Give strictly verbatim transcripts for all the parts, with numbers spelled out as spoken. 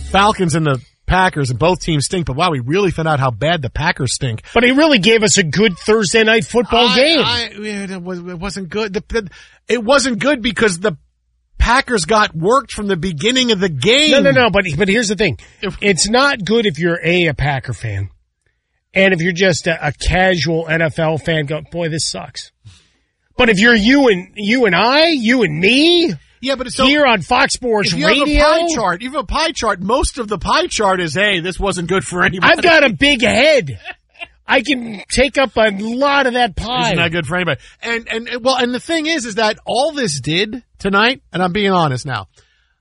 Falcons and the Packers, and both teams stink, but wow, we really found out how bad the Packers stink. But he really gave us a good Thursday night football I, game. I, it, was, it wasn't good. The, the, it wasn't good because the Packers got worked from the beginning of the game. No, no, no, but, but here's the thing. It's not good if you're A, a Packer fan, and if you're just a, a casual N F L fan, go, boy, this sucks. But if you're you and, you and I, you and me... Yeah, but it's so, here on Fox Sports if you Radio. Have a pie chart, you have a pie chart. Most of the pie chart is, hey, this wasn't good for anybody. I've got a big head. I can take up a lot of that pie. It's not good for anybody. And, and, well, and the thing is, is that all this did tonight, and I'm being honest now,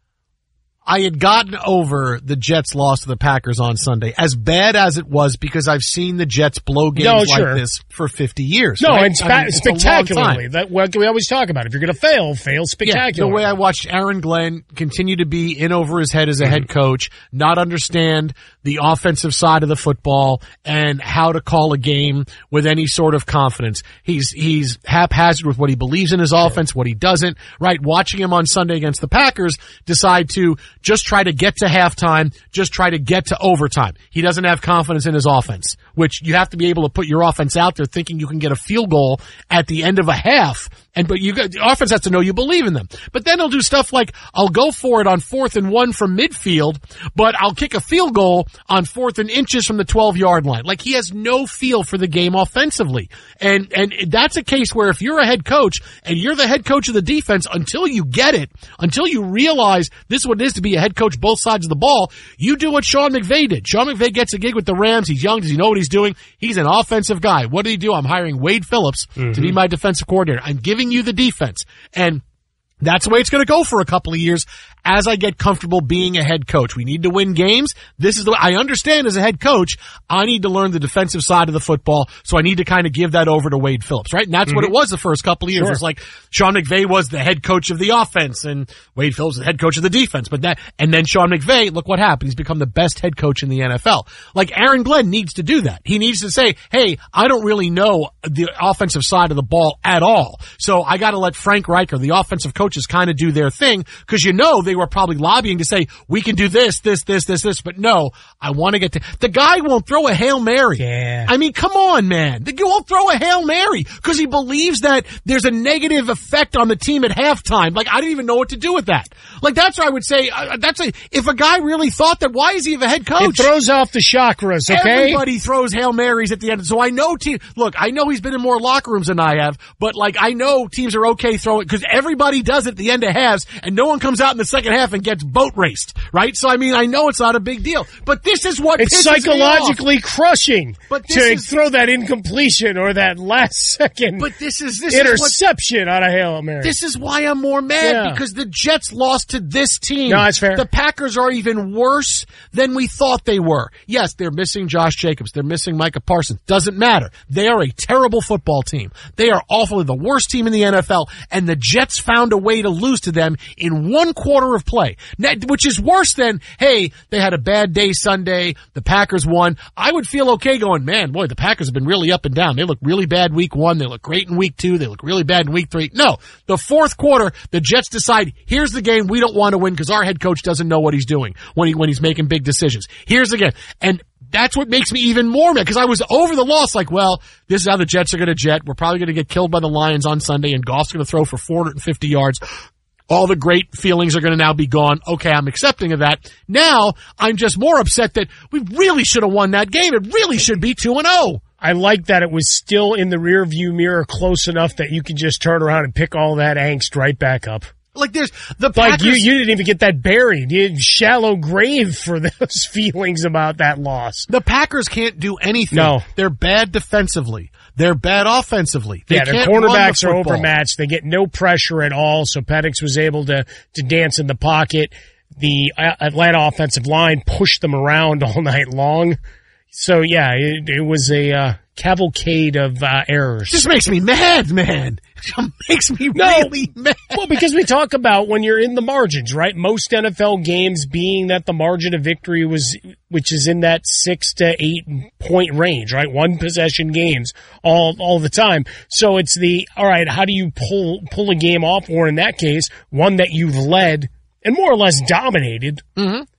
I had gotten over the Jets' loss to the Packers on Sunday, as bad as it was, because I've seen the Jets blow games no, like sure. this for fifty years. No, right? and spa- I mean, spectacularly. That what we always talk about. If you're going to fail, fail spectacularly. Yeah, the way I watched Aaron Glenn continue to be in over his head as a mm-hmm. head coach, not understand the offensive side of the football and how to call a game with any sort of confidence. He's he's haphazard with what he believes in his sure. offense, what he doesn't. Right, watching him on Sunday against the Packers decide to just try to get to halftime, just try to get to overtime. He doesn't have confidence in his offense, which you have to be able to put your offense out there thinking you can get a field goal at the end of a half. And, but you got, the offense has to know you believe in them. But then he'll do stuff like, I'll go for it on fourth and one from midfield, but I'll kick a field goal on fourth and inches from the twelve yard line. Like, he has no feel for the game offensively. And, and that's a case where if you're a head coach and you're the head coach of the defense, until you get it, until you realize this is what it is to be a head coach both sides of the ball, you do what Sean McVay did. Sean McVay gets a gig with the Rams. He's young. Does he know what he's doing? He's an offensive guy. What did he do? I'm hiring Wade Phillips mm-hmm. to be my defensive coordinator. I'm giving you the defense. And that's the way it's going to go for a couple of years as I get comfortable being a head coach. We need to win games. This is the way I understand as a head coach, I need to learn the defensive side of the football. So I need to kind of give that over to Wade Phillips, right? And that's mm-hmm. what it was the first couple of years. Sure. It's like Sean McVay was the head coach of the offense and Wade Phillips was the head coach of the defense. But that, and then Sean McVay, look what happened. He's become the best head coach in the N F L. Like, Aaron Glenn needs to do that. He needs to say, hey, I don't really know the offensive side of the ball at all. So I got to let Frank Reicher, the offensive coaches, kind of do their thing, because you know they were probably lobbying to say, we can do this, this, this, this, this, but no, I want to get to, the guy won't throw a Hail Mary. Yeah. I mean, come on, man. The guy won't throw a Hail Mary because he believes that there's a negative effect on the team at halftime. Like, I didn't even know what to do with that. Like, that's where I would say, uh, that's a, if a guy really thought that, why is he a head coach? It throws off the chakras, okay? Everybody throws Hail Marys at the end. So I know team, look, I know he's been in more locker rooms than I have, but like, I know teams are okay throwing, because everybody does it at the end of halves, and no one comes out in the second half and gets boat raced, right? So I mean, I know it's not a big deal, but this is what it's pisses psychologically me off. crushing but to is, throw that incompletion or that last second but this is, this interception is what, on a Hail Mary. This is why I'm more mad, yeah. because the Jets lost to this team. No, that's fair. The Packers are even worse than we thought they were. Yes, they're missing Josh Jacobs. They're missing Micah Parsons. Doesn't matter. They are a terrible football team. They are awfully the worst team in the N F L, and the Jets found a way to lose to them in one quarter of play, which is worse than, hey, they had a bad day Sunday, the Packers won. I would feel okay going, man, boy, the Packers have been really up and down. They look really bad week one. They look great in week two. They look really bad in week three. No, the fourth quarter, the Jets decide, here's the game we don't want to win because our head coach doesn't know what he's doing when he, when he's making big decisions. Here's the game. And that's what makes me even more mad, because I was over the loss like, well, this is how the Jets are going to jet. We're probably going to get killed by the Lions on Sunday, and Goff's going to throw for four hundred fifty yards. All the great feelings are going to now be gone. Okay, I'm accepting of that. Now, I'm just more upset that we really should have won that game. It really should be two and oh. I like that it was still in the rear view mirror close enough that you could just turn around and pick all that angst right back up. Like there's the Packers. Like you, you didn't even get that buried. You had shallow grave for those feelings about that loss. The Packers can't do anything. No. They're bad defensively. They're bad offensively. They yeah, their can't cornerbacks the are overmatched. They get no pressure at all, so Penix was able to, to dance in the pocket. The Atlanta offensive line pushed them around all night long. So, yeah, it, it was a uh, cavalcade of uh, errors. This makes me mad, man. It makes me no. really mad. Well, because we talk about when you're in the margins, right? Most N F L games being that the margin of victory was, which is in that six to eight point range, right? One possession games all, all the time. So it's the, all right, how do you pull, pull a game off? Or in that case, one that you've led and more or less dominated. Mm-hmm.